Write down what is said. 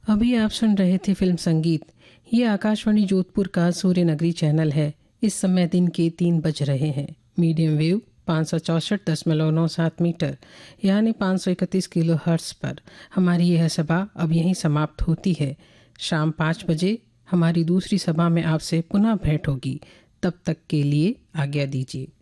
अभी आप सुन रहे थे फिल्म संगीत। ये आकाशवाणी जोधपुर का सूर्य नगरी चैनल है। इस समय दिन के 3 बज रहे हैं। मीडियम वेव 564.97 मीटर यानी 531 किलो हर्ट्स पर हमारी यह सभा अब यहीं समाप्त होती है। शाम 5 बजे हमारी दूसरी सभा में आपसे पुनः भेंट होगी। तब तक के लिए आज्ञा दीजिए।